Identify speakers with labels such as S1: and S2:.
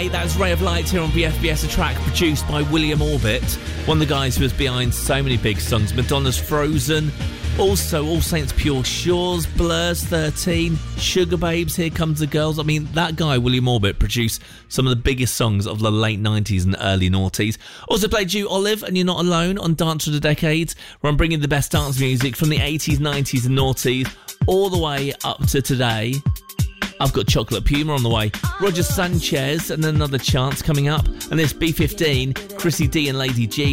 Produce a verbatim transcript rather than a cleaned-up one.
S1: That's Ray of Light here on B F B S, a track produced by William Orbit, one of the guys who was behind so many big songs. Madonna's Frozen, also All Saints Pure Shores, Blur's thirteen, Sugar Babes, Here Comes the Girls. I mean, that guy, William Orbit, produced some of the biggest songs of the late nineties and early noughties. Also played you Olive and You're Not Alone on Dance of the Decades, where I'm bringing the best dance music from the eighties, nineties and noughties all the way up to today. I've got Chocolate Puma on the way, Roger Sanchez and Another Chance coming up, and there's B fifteen, Chrissy D and Lady G.